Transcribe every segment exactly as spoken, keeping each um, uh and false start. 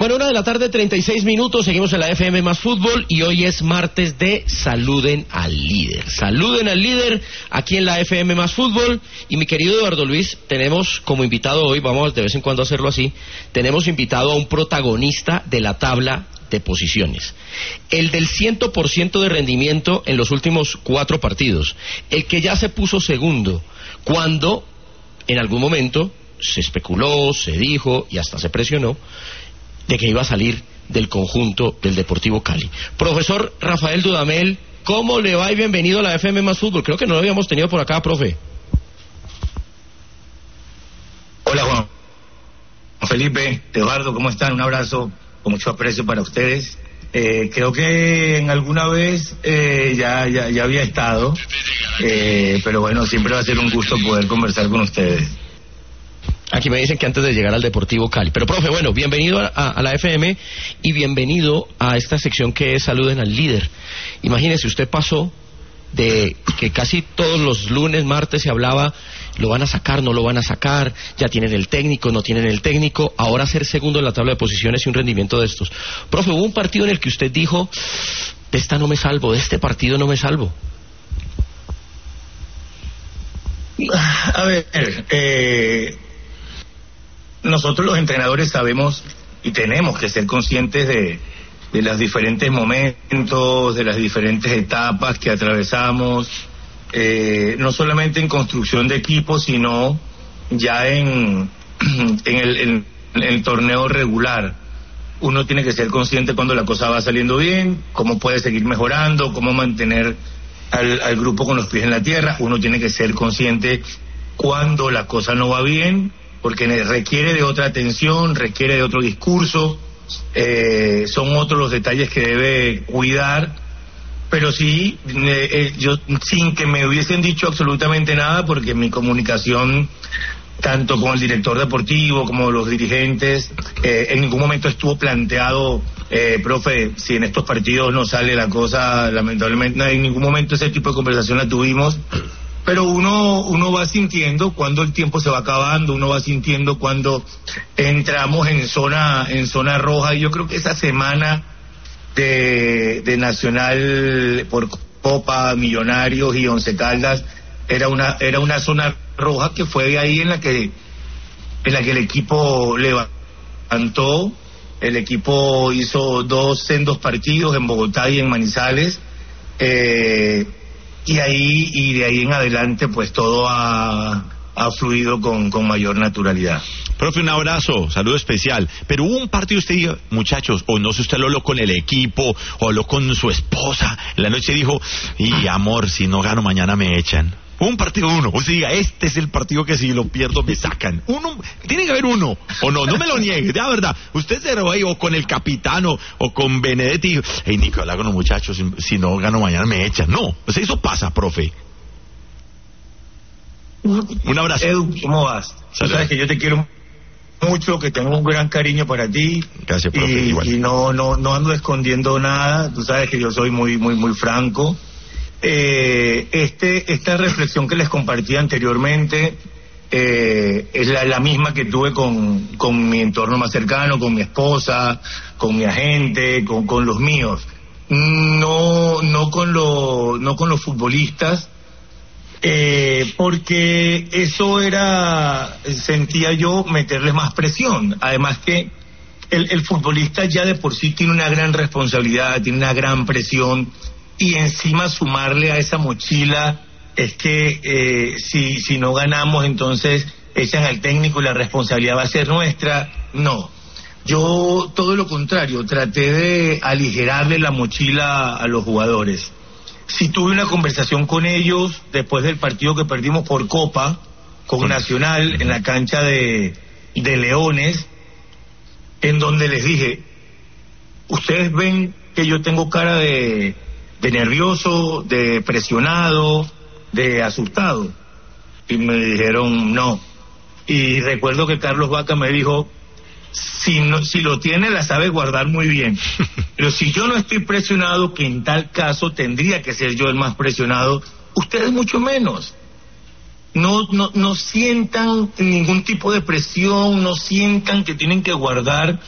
Bueno, una de la tarde, treinta y seis minutos, seguimos en la F M más Fútbol y hoy es martes de Saluden al Líder. Saluden al Líder aquí en la F M más Fútbol. Y mi querido Eduardo Luis, tenemos como invitado hoy, vamos de vez en cuando a hacerlo así, tenemos invitado a un protagonista de la tabla de posiciones. El del cien por ciento de rendimiento en los últimos cuatro partidos. El que ya se puso segundo cuando en algún momento se especuló, se dijo y hasta se presionó de que iba a salir del conjunto del Deportivo Cali. Profesor Rafael Dudamel, ¿cómo le va y bienvenido a la F M más Fútbol? Creo que no lo habíamos tenido por acá, profe. Hola, Juan Felipe, Eduardo, ¿cómo están? Un abrazo con mucho aprecio para ustedes. Eh, creo que en alguna vez eh, ya, ya, ya había estado, eh, pero bueno, siempre va a ser un gusto poder conversar con ustedes. Aquí me dicen que antes de llegar al Deportivo Cali. Pero, profe, bueno, bienvenido a, a la F M y bienvenido a esta sección que es Saluden al Líder. Imagínese, usted pasó de que casi todos los lunes, martes se hablaba, lo van a sacar, no lo van a sacar, ya tienen el técnico, no tienen el técnico, ahora ser segundo en la tabla de posiciones y un rendimiento de estos. Profe, hubo un partido en el que usted dijo, de esta no me salvo, de este partido no me salvo. A ver, eh... nosotros los entrenadores sabemos y tenemos que ser conscientes de, de los diferentes momentos, de las diferentes etapas que atravesamos, eh, no solamente en construcción de equipos, sino ya en, en, el, en, en el torneo regular. Uno tiene que ser consciente cuando la cosa va saliendo bien, cómo puede seguir mejorando, cómo mantener al, al grupo con los pies en la tierra. Uno tiene que ser consciente cuando la cosa no va bien, porque requiere de otra atención, requiere de otro discurso, eh, son otros los detalles que debe cuidar, pero sí, eh, eh, yo sin que me hubiesen dicho absolutamente nada, porque mi comunicación, tanto con el director deportivo como los dirigentes, eh, en ningún momento estuvo planteado, eh, profe, si en estos partidos no sale la cosa, lamentablemente, en ningún momento ese tipo de conversación la tuvimos. Pero uno uno va sintiendo cuando el tiempo se va acabando, uno va sintiendo cuando entramos en zona en zona roja, y yo creo que esa semana de, de Nacional por Copa, Millonarios y Once Caldas era una era una zona roja que fue de ahí en la que en la que el equipo levantó, el equipo hizo dos sendos partidos en Bogotá y en Manizales. Eh, Y ahí y de ahí en adelante pues todo ha, ha fluido con, con mayor naturalidad. Profe, un abrazo, saludo especial. Pero hubo un partido, usted dijo, muchachos, o no sé, usted lo habló con el equipo, o habló con su esposa, en la noche dijo, y amor, si no gano mañana me echan. Un partido uno, usted diga, este es el partido que si lo pierdo me sacan. Uno, tiene que haber uno, o no, no me lo niegue, de verdad. Usted se lo ahí, o con el capitano, o con Benedetti, y hey, Nico, habla con los muchachos, si, si no gano mañana me echan. No, o sea, eso pasa, profe. Un abrazo. Edu, ¿cómo vas? Tú sabes que yo te quiero mucho, que tengo un gran cariño para ti. Gracias, profe, y, igual. y no, no, no ando escondiendo nada, tú sabes que yo soy muy, muy, muy franco. Eh, este esta reflexión que les compartí anteriormente eh, es la, la misma que tuve con, con mi entorno más cercano, con mi esposa, con mi agente, con, con los míos, no no con lo, no con los futbolistas, eh, porque eso era, sentía yo, meterles más presión. Además que el, el futbolista ya de por sí tiene una gran responsabilidad, tiene una gran presión, y encima sumarle a esa mochila es que eh, si si no ganamos entonces echan al técnico y la responsabilidad va a ser nuestra. No, yo todo lo contrario, traté de aligerarle la mochila a los jugadores. Si tuve una conversación con ellos después del partido que perdimos por Copa con Nacional en la cancha de, de Leones, en donde les dije, ustedes ven que yo tengo cara de de nervioso, de presionado, de asustado. Y me dijeron no. Y recuerdo que Carlos Vaca me dijo, si no, si lo tiene la sabe guardar muy bien, pero si yo no estoy presionado, que en tal caso tendría que ser yo el más presionado, ustedes mucho menos. No, no, no sientan ningún tipo de presión, no sientan que tienen que guardar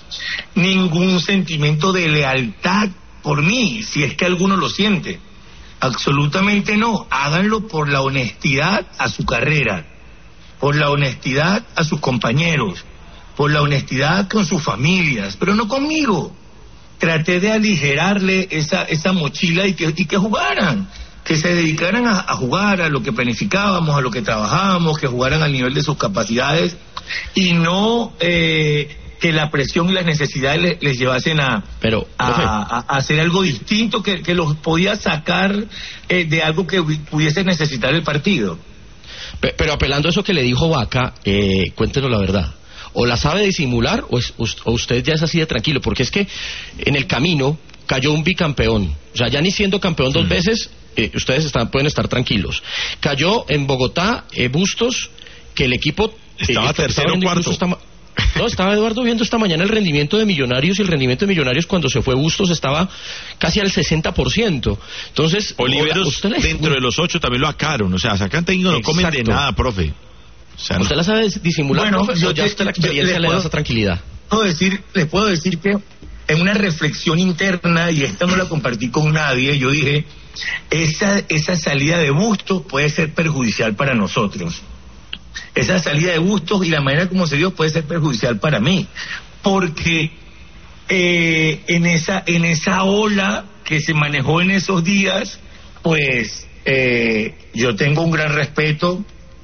ningún sentimiento de lealtad por mí, si es que alguno lo siente. Absolutamente no. Háganlo por la honestidad a su carrera, por la honestidad a sus compañeros, por la honestidad con sus familias, pero no conmigo. Traté de aligerarle esa esa mochila y que, y que jugaran, que se dedicaran a, a jugar, a lo que planificábamos, a lo que trabajábamos, que jugaran al nivel de sus capacidades y no eh, que la presión y las necesidades les, les llevasen a, pero, a, a, a hacer algo distinto que, que los podía sacar eh, de algo que pudiese necesitar el partido. Pero apelando a eso que le dijo Vaca, eh, cuéntenos la verdad. O la sabe disimular o, es, o usted ya es así de tranquilo, porque es que en el camino cayó un bicampeón. O sea, ya ni siendo campeón dos mm. veces, eh, ustedes están, pueden estar tranquilos. Cayó en Bogotá eh, Bustos, que el equipo... Estaba eh, tercero o cuarto. Esta, no, estaba Eduardo viendo esta mañana el rendimiento de Millonarios, y el rendimiento de Millonarios cuando se fue Bustos estaba casi al sesenta por ciento. Entonces, Oliveros usted le... dentro de los ocho también lo sacaron. O sea, sacan técnicos no comen de nada, profe. O sea, ¿usted no... la sabe disimular, bueno, profe, o ya usted la experiencia le da esa tranquilidad? Puedo decir, les puedo decir que en una reflexión interna, y esta no la compartí con nadie, yo dije, esa, esa salida de Bustos puede ser perjudicial para nosotros. Esa salida de Bustos y la manera como se dio puede ser perjudicial para mí, porque eh, en esa en esa ola que se manejó en esos días, pues eh, yo tengo un gran respeto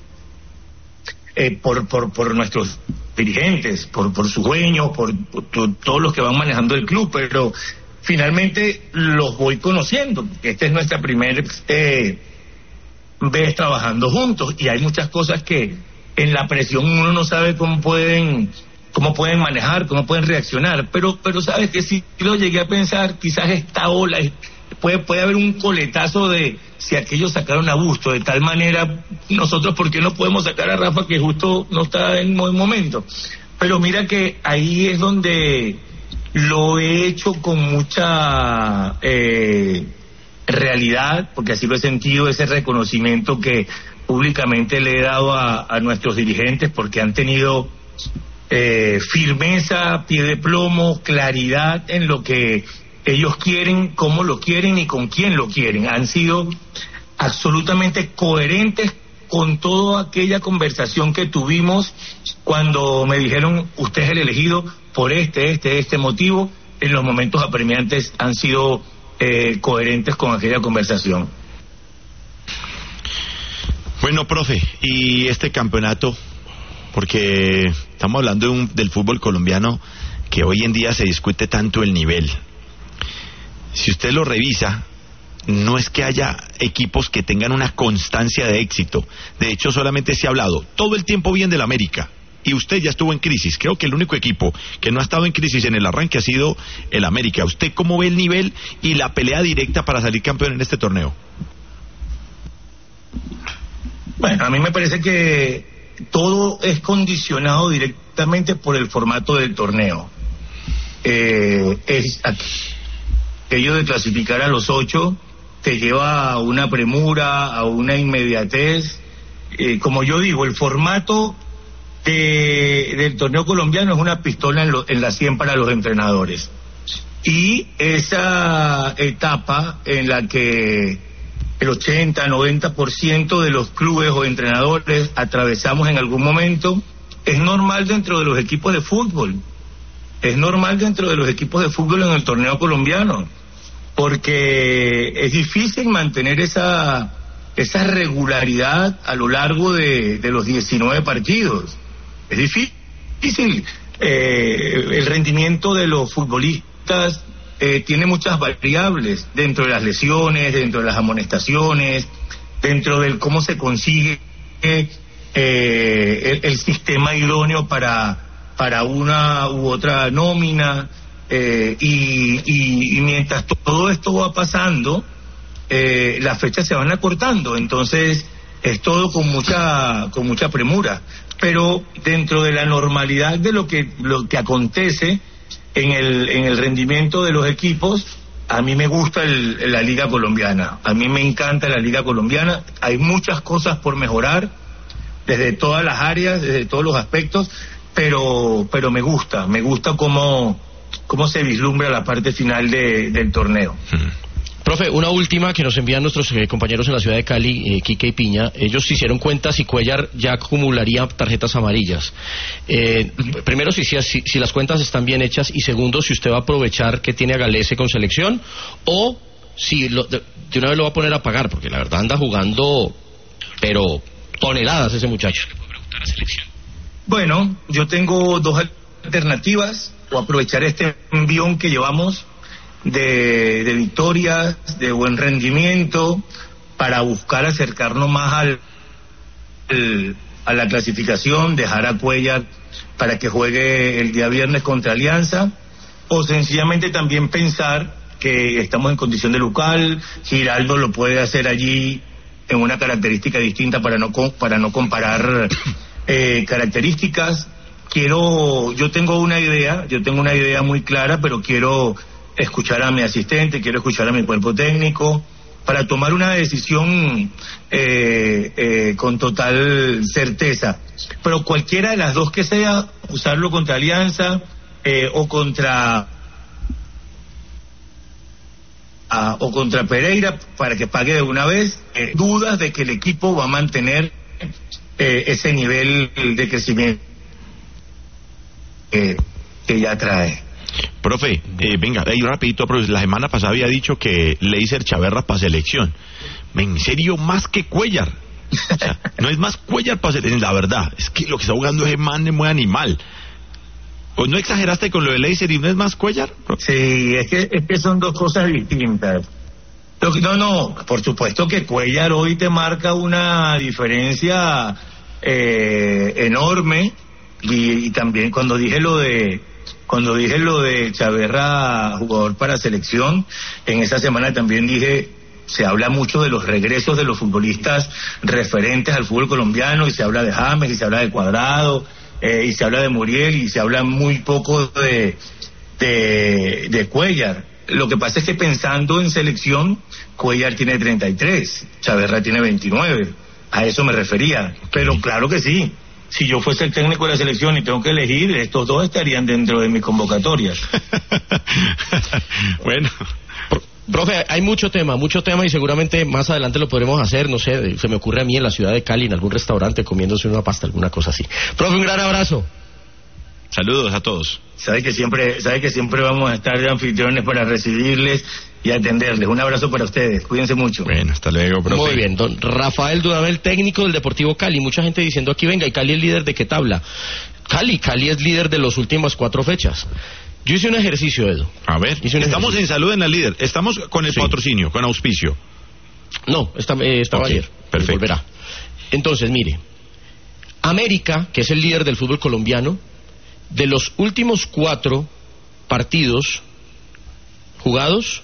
eh, por, por por nuestros dirigentes, por por sus dueños, por, por, por todos los que van manejando el club, pero finalmente los voy conociendo, porque esta es nuestra primera eh, vez trabajando juntos, y hay muchas cosas que en la presión uno no sabe cómo pueden cómo pueden manejar, cómo pueden reaccionar, pero pero sabes que si lo llegué a pensar, quizás esta ola puede puede haber un coletazo de si aquellos sacaron a Bustos de tal manera, nosotros por qué no podemos sacar a Rafa, que justo no está en buen momento. Pero mira que ahí es donde lo he hecho con mucha eh, realidad, porque así lo he sentido, ese reconocimiento que públicamente le he dado a, a nuestros dirigentes, porque han tenido eh, firmeza, pie de plomo, claridad en lo que ellos quieren, cómo lo quieren y con quién lo quieren. Han sido absolutamente coherentes con toda aquella conversación que tuvimos cuando me dijeron, usted es el elegido por este, este, este motivo. En los momentos apremiantes han sido eh, coherentes con aquella conversación. Bueno, profe, y este campeonato, porque estamos hablando de un, del fútbol colombiano, que hoy en día se discute tanto el nivel. Si usted lo revisa, no es que haya equipos que tengan una constancia de éxito. De hecho, solamente se ha hablado todo el tiempo bien del América, y usted ya estuvo en crisis. Creo que el único equipo que no ha estado en crisis en el arranque ha sido el América. ¿Usted cómo ve el nivel y la pelea directa para salir campeón en este torneo? Bueno, a mí me parece que todo es condicionado directamente por el formato del torneo. Eh, es aquello de clasificar a los ocho te lleva a una premura, a una inmediatez. Eh, como yo digo, el formato de, del torneo colombiano es una pistola en, lo, en la sien para los entrenadores. Y esa etapa en la que el ochenta, noventa por ciento de los clubes o entrenadores atravesamos en algún momento, es normal dentro de los equipos de fútbol. Es normal dentro de los equipos de fútbol en el torneo colombiano, porque es difícil mantener esa esa regularidad a lo largo de, de los diecinueve partidos. Es difícil. Eh, el rendimiento de los futbolistas Eh, tiene muchas variables, dentro de las lesiones, dentro de las amonestaciones, dentro del cómo se consigue eh, el, el sistema idóneo para para una u otra nómina, eh, y, y, y mientras todo esto va pasando, eh, las fechas se van acortando, entonces es todo con mucha con mucha premura, pero dentro de la normalidad de lo que lo que acontece en el en el rendimiento de los equipos, a mí me gusta el, la Liga Colombiana, a mí me encanta la Liga Colombiana. Hay muchas cosas por mejorar, desde todas las áreas, desde todos los aspectos, pero pero me gusta, me gusta cómo, cómo se vislumbra la parte final de, del torneo. Hmm. Profe, una última que nos envían nuestros eh, compañeros en la ciudad de Cali, eh, Quique y Piña. Ellos hicieron cuentas y Cuellar ya acumularía tarjetas amarillas. Eh, primero, si, si, si las cuentas están bien hechas, y segundo, si usted va a aprovechar que tiene a Galese con selección, o si lo, de, de una vez lo va a poner a pagar, porque la verdad anda jugando, pero toneladas ese muchacho. Bueno, yo tengo dos alternativas, o aprovechar este envión que llevamos De, de victorias, de buen rendimiento, para buscar acercarnos más al, al a la clasificación, dejar a Cuellar para que juegue el día viernes contra Alianza, o sencillamente también pensar que estamos en condición de local, Giraldo lo puede hacer allí en una característica distinta para no para no comparar eh, características. Quiero, yo tengo una idea, yo tengo una idea muy clara, pero quiero escuchar a mi asistente, quiero escuchar a mi cuerpo técnico para tomar una decisión eh, eh, con total certeza. Pero cualquiera de las dos que sea, usarlo contra Alianza eh, o contra a, o contra Pereira para que pague de una vez, eh, dudas de que el equipo va a mantener eh, ese nivel de crecimiento eh, que ya trae. Profe, eh, venga, ahí rapidito, profe, la semana pasada había dicho que Leiser Chaverra para selección. En serio, más que Cuellar. O sea, no es más Cuellar para selección, la verdad. Es que lo que está jugando ese man es muy animal. ¿O no exageraste con lo de Leiser y no es más Cuellar, profe? Sí, es que, es que son dos cosas distintas. Lo que, no, no, por supuesto que Cuellar hoy te marca una diferencia eh, enorme. Y, y también cuando dije lo de Cuando dije lo de Chaverra, jugador para selección, en esa semana también dije, se habla mucho de los regresos de los futbolistas referentes al fútbol colombiano, y se habla de James, y se habla de Cuadrado, eh, y se habla de Muriel, y se habla muy poco de, de, de Cuellar. Lo que pasa es que pensando en selección, Cuellar tiene treinta y tres, Chaverra tiene veintinueve, a eso me refería, pero claro que sí. Si yo fuese el técnico de la selección y tengo que elegir, estos dos estarían dentro de mis convocatorias. Bueno, profe, hay mucho tema, mucho tema, y seguramente más adelante lo podremos hacer, no sé, se me ocurre a mí en la ciudad de Cali, en algún restaurante, comiéndose una pasta, alguna cosa así. Profe, un gran abrazo. Saludos a todos. Sabe que siempre, sabe que siempre vamos a estar de anfitriones para recibirles y atenderles. Un abrazo para ustedes, cuídense mucho. Bueno, hasta luego, profe. Muy bien, don Rafael Dudamel, técnico del Deportivo Cali. Mucha gente diciendo aquí, venga, ¿y Cali es líder de qué tabla? Cali, Cali es líder de las últimas cuatro fechas. Yo hice un ejercicio, Edu. A ver, estamos en Salud en la Líder, estamos con el sí. patrocinio, con auspicio. No, está, eh, estaba okay, ayer. Perfecto. Volverá. Entonces, mire, América, que es el líder del fútbol colombiano, de los últimos cuatro partidos jugados,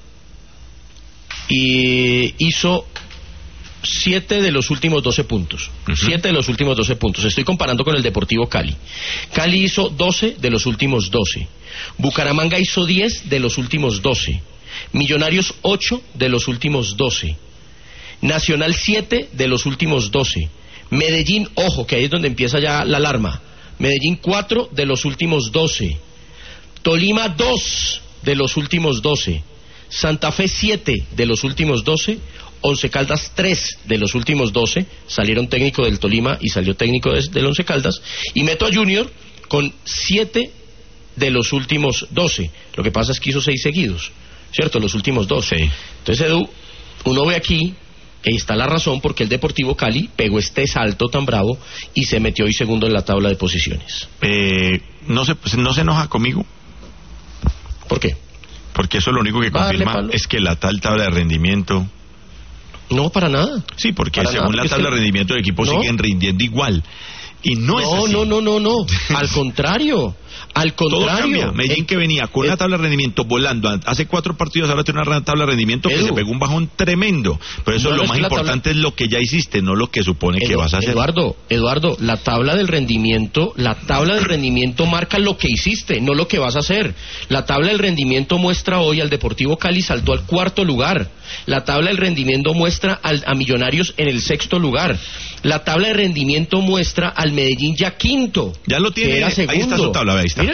y hizo siete de los últimos doce puntos. Uh-huh. Siete de los últimos doce puntos. Estoy comparando con el Deportivo Cali. Cali hizo doce de los últimos doce. Bucaramanga hizo diez de los últimos doce. Millonarios ocho de los últimos doce. Nacional siete de los últimos doce. Medellín, ojo, que ahí es donde empieza ya la alarma. Medellín cuatro de los últimos doce. Tolima dos de los últimos doce. Santa Fe siete de los últimos doce. Once Caldas tres de los últimos doce. Salieron técnico del Tolima y salió técnico de, del Once Caldas. Y meto a Junior con siete de los últimos doce. Lo que pasa es que hizo seis seguidos, ¿cierto? Los últimos doce. Sí. Entonces, Edu, uno ve aquí, ahí está la razón porque el Deportivo Cali pegó este salto tan bravo y se metió hoy segundo en la tabla de posiciones. Eh, ¿no se, no se enoja conmigo? ¿Por qué? Porque eso lo único que confirma es que la tal tabla de rendimiento... No, para nada. Sí, porque para según nada, la tabla de rendimiento del equipo no. siguen rindiendo igual. Y no, no es así. No, no, no, no, al contrario. Al contrario. Todo cambia. Medellín, que venía con una tabla de rendimiento volando hace cuatro partidos, ahora tiene una tabla de rendimiento Edu, que se pegó un bajón tremendo. Por eso no, lo no más es importante tabla... es lo que ya hiciste, no lo que supone Edu, que vas a hacer. Eduardo, Eduardo, la tabla del rendimiento, la tabla del rendimiento marca lo que hiciste, no lo que vas a hacer. La tabla del rendimiento muestra hoy al Deportivo Cali saltó al cuarto lugar. La tabla del rendimiento muestra al, a Millonarios en el sexto lugar. La tabla de rendimiento muestra al Medellín ya quinto. Ya lo tiene, que era segundo. Ahí está su tabla, ahí está. Mírala.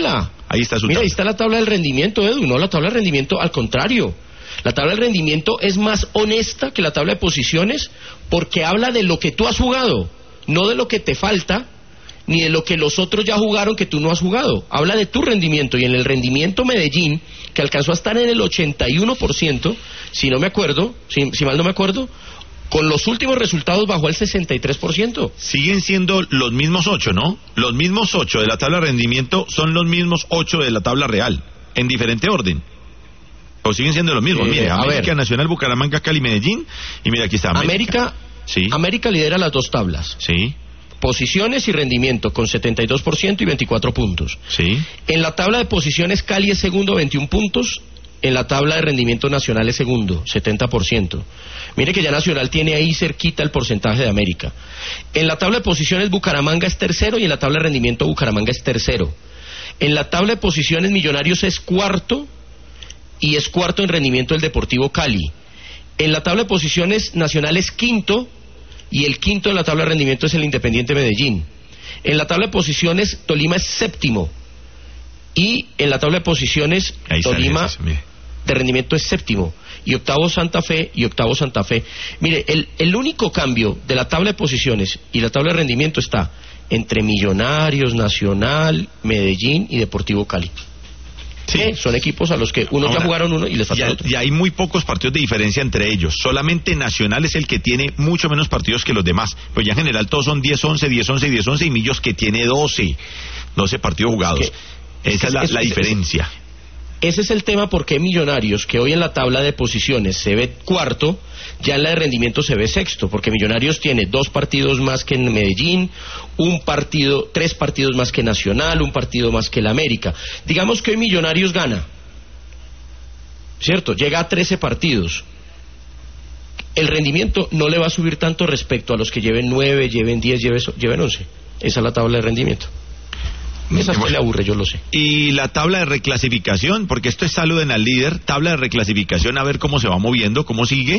Ahí está su Mira, tabla. ahí está la tabla del rendimiento, Edu. No, la tabla del rendimiento, al contrario. La tabla del rendimiento es más honesta que la tabla de posiciones porque habla de lo que tú has jugado, no de lo que te falta, ni de lo que los otros ya jugaron que tú no has jugado. Habla de tu rendimiento, y en el rendimiento Medellín, que alcanzó a estar en el ochenta y uno por ciento, si no me acuerdo, si, si mal no me acuerdo, con los últimos resultados bajó al sesenta y tres por ciento. Siguen siendo los mismos ocho, ¿no? Los mismos ocho de la tabla de rendimiento son los mismos ocho de la tabla real, en diferente orden. O siguen siendo los mismos. Eh, Mire, a América, ver. Nacional, Bucaramanga, Cali, Medellín. Y mira, aquí está América. América, Sí. América lidera las dos tablas. Sí, Posiciones y rendimiento con setenta y dos por ciento y veinticuatro puntos. sí. En la tabla de posiciones Cali es segundo, veintiún puntos. En la tabla de rendimiento Nacional es segundo, setenta por ciento. Mire que ya Nacional tiene ahí cerquita el porcentaje de América. En la tabla de posiciones Bucaramanga es tercero y en la tabla de rendimiento Bucaramanga es tercero. En la tabla de posiciones Millonarios es cuarto y es cuarto en rendimiento el Deportivo Cali. En la tabla de posiciones Nacional es quinto y el quinto en la tabla de rendimiento es el Independiente Medellín. En la tabla de posiciones Tolima es séptimo y en la tabla de posiciones Ahí está el Tolima ejercicio, mire. de rendimiento es séptimo y octavo Santa Fe y octavo Santa Fe. Mire, el, el único cambio de la tabla de posiciones y la tabla de rendimiento está entre Millonarios, Nacional, Medellín y Deportivo Cali. Sí. Eh, Son equipos a los que unos Ahora, ya jugaron uno y les falta ya, otro. ya hay muy pocos partidos de diferencia entre ellos. Solamente Nacional es el que tiene mucho menos partidos que los demás. Pues ya en general todos son diez once, diez once, diez once y Millos que tiene doce, doce partidos jugados. Es que- Esa es la, es- la es- diferencia. Ese es el tema porque Millonarios, que hoy en la tabla de posiciones se ve cuarto, ya en la de rendimiento se ve sexto, porque Millonarios tiene dos partidos más que en Medellín, un partido, tres partidos más que Nacional, un partido más que el América. Digamos que hoy Millonarios gana, ¿cierto? Llega a trece partidos. El rendimiento no le va a subir tanto respecto a los que lleven nueve, lleven diez, lleven, lleven once. Esa es la tabla de rendimiento. Esa Bueno. le aburre, yo lo sé. Y la tabla de reclasificación, porque esto es saluden al líder, tabla de reclasificación, a ver cómo se va moviendo, cómo sigue.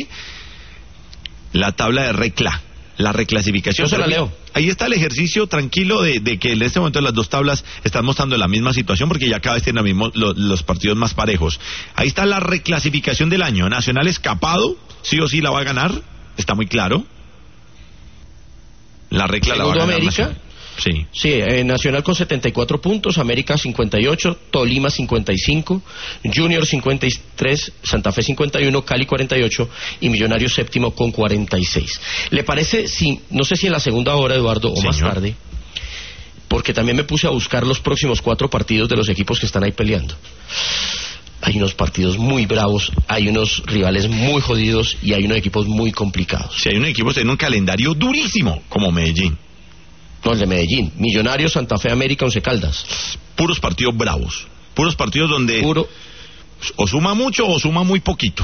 La tabla de recla, la reclasificación. Yo se la Pero leo. Ahí está el ejercicio tranquilo de, de que en este momento las dos tablas están mostrando la misma situación porque ya cada vez tienen mismo, lo, los partidos más parejos. Ahí está la reclasificación del año. Nacional escapado, sí o sí la va a ganar, está muy claro. La recla la va a Segundo, ganar América. Nacional. Sí. Sí, eh, Nacional con setenta y cuatro puntos, América cincuenta y ocho, Tolima cincuenta y cinco, Junior cincuenta y tres, Santa Fe cincuenta y uno, Cali cuarenta y ocho y Millonarios séptimo con cuarenta y seis. ¿Le parece, si, no sé si en la segunda hora, Eduardo, o Señor. más tarde, porque también me puse a buscar los próximos cuatro partidos de los equipos que están ahí peleando? Hay unos partidos muy bravos, hay unos rivales muy jodidos y hay unos equipos muy complicados. Si hay un equipo que tiene un calendario durísimo como Medellín. No, el de Medellín, Millonarios, Santa Fe, América, Once Caldas. Puros partidos bravos. Puros partidos donde Puro, o suma mucho o suma muy poquito.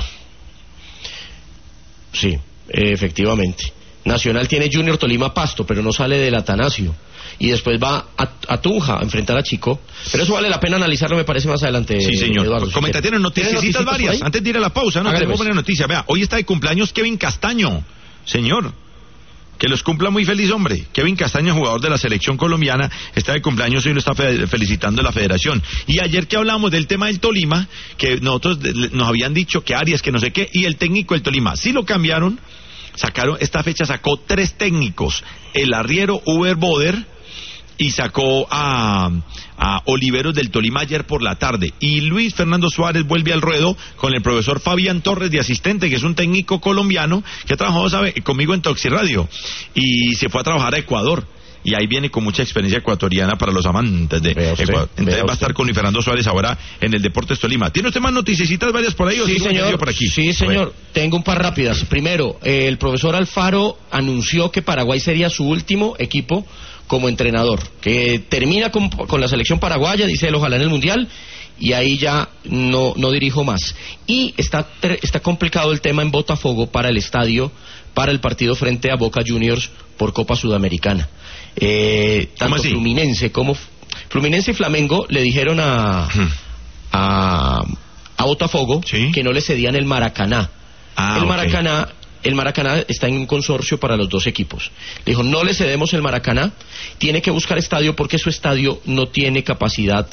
sí, eh, efectivamente. Nacional tiene Junior, Tolima, Pasto, pero no sale del Atanasio. Y después va a, a Tunja a enfrentar a Chico. Pero eso vale la pena analizarlo, me parece, más adelante. Sí, señor. Eduardo, si Comenta, quiere. tienen noticias ¿Tiene noticias por varias. ahí? Antes de ir a la pausa, no Hágale, tengo pues. buena noticia. Vea, hoy está de cumpleaños Kevin Castaño. Señor. Que los cumpla muy feliz, hombre. Kevin Castaño, jugador de la selección colombiana, está de cumpleaños y lo está fe- felicitando la federación. Y ayer que hablamos del tema del Tolima, que nosotros de- le- nos habían dicho que Arias, que no sé qué, y el técnico del Tolima, sí lo cambiaron, sacaron, esta fecha sacó tres técnicos, el arriero Uber Boder, y sacó a, a Oliveros del Tolima ayer por la tarde. Y Luis Fernando Suárez vuelve al ruedo con el profesor Fabián Torres de asistente, que es un técnico colombiano que ha trabajado, sabe, conmigo en Toxi Radio y se fue a trabajar a Ecuador. Y ahí viene con mucha experiencia ecuatoriana para los amantes de Vea usted, Ecuador. Entonces vea va a estar usted. con Luis Fernando Suárez ahora en el Deportes Tolima. ¿Tiene usted más noticiecitas varias por ahí o Sí, sigo señor. yo por aquí? Sí, A señor. ver. Tengo un par rápidas. Primero, eh, el profesor Alfaro anunció que Paraguay sería su último equipo como entrenador, que termina con, con la selección paraguaya, dice él, ojalá en el Mundial, y ahí ya no, no dirijo más. Y está, tre- está complicado el tema en Botafogo para el estadio, para el partido frente a Boca Juniors por Copa Sudamericana. Eh, ¿Cómo tanto así? Fluminense como Fluminense y Flamengo le dijeron a, Hmm. a, a Botafogo Sí. que no le cedían el Maracaná. Ah, el ok. Maracaná, el Maracaná está en un consorcio para los dos equipos. Le dijo, no le cedemos el Maracaná, tiene que buscar estadio porque su estadio no tiene capacidad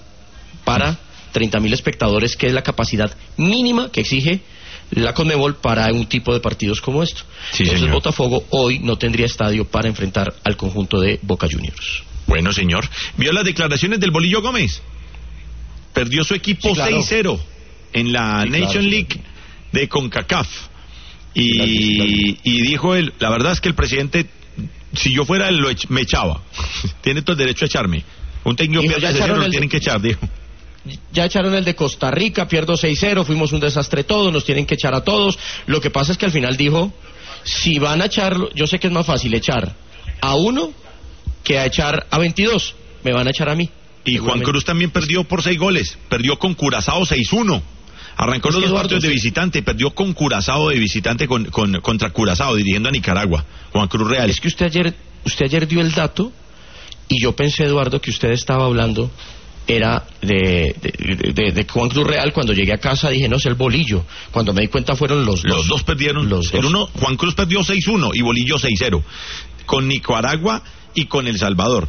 para treinta mil espectadores, que es la capacidad mínima que exige la Conmebol para un tipo de partidos como esto. Sí, Entonces señor. Botafogo hoy no tendría estadio para enfrentar al conjunto de Boca Juniors. Bueno, señor. ¿Vio las declaraciones del Bolillo Gómez? Perdió su equipo Sí, claro. seis cero en la Sí, claro, Nation sí. League de CONCACAF. Y, Sí, claro, sí, y dijo él, la verdad es que el presidente, si yo fuera él, lo ech- me echaba. Tiene todo el derecho a echarme. Un técnico Dijo, pierde ya ese cero, echaron lo el- tienen que echar, dijo. Ya echaron el de Costa Rica, pierdo seis cero, fuimos un desastre todos, nos tienen que echar a todos. Lo que pasa es que al final dijo, si van a echarlo, yo sé que es más fácil echar a uno que a echar a veintidós, me van a echar a mí. Y Juan Seguramente. Cruz también perdió por seis goles. Perdió con Curazao seis uno. Arrancó Es los que dos Eduardo, partidos de sí. visitante. Perdió con Curazao de visitante con, con- contra Curazao, dirigiendo a Nicaragua. Juan Cruz Real. Es que usted ayer, usted ayer dio el dato y yo pensé, Eduardo, que usted estaba hablando era de, de, de- de Juan Cruz Real. Cuando llegué a casa dije, no, es el Bolillo. Cuando me di cuenta fueron los dos. Los dos perdieron. Los El dos. uno, Juan Cruz perdió seis uno y Bolillo seis cero. Con Nicaragua y con El Salvador.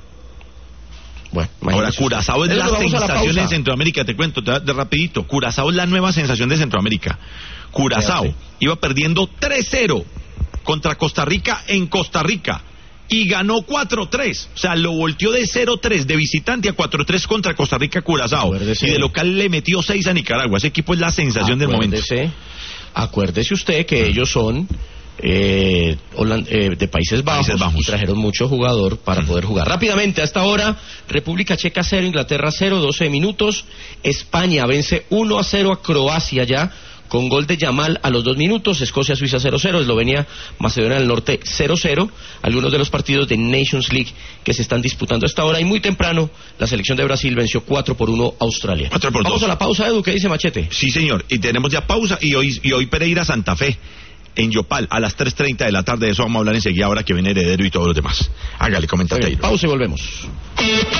Bueno, Ahora, imagínese usted. Curazao es Pero la vamos a la sensación pausa. en Centroamérica, te cuento, te- de rapidito. Curazao es la nueva sensación de Centroamérica. Curazao Fíjate. iba perdiendo tres cero contra Costa Rica en Costa Rica y ganó cuatro tres. O sea, lo volteó de cero tres de visitante a cuatro tres contra Costa Rica Curazao. Acuérdese. Y de local le metió seis a Nicaragua. Ese equipo es la sensación del momento. Acuérdese, acuérdese usted que ellos son eh, holan- eh, de Países Bajos, Países Bajos. y trajeron mucho jugador para Mm. poder jugar. Rápidamente, hasta ahora, República Checa cero, Inglaterra cero, doce minutos. España vence uno a cero a Croacia ya, con gol de Yamal a los dos minutos. Escocia, Suiza cero cero, Eslovenia, Macedonia del Norte cero cero. Algunos de los partidos de Nations League que se están disputando hasta ahora. Y muy temprano, la selección de Brasil venció cuatro por uno a Australia. cuatro por Vamos dos. a la pausa, Edu, ¿qué dice Machete? Sí, señor. Y tenemos ya pausa. Y hoy, y hoy Pereira Santa Fe en Yopal a las tres treinta de la tarde. De eso vamos a hablar enseguida ahora que viene Heredero y todos los demás. Hágale, comentate ahí. Pausa y volvemos.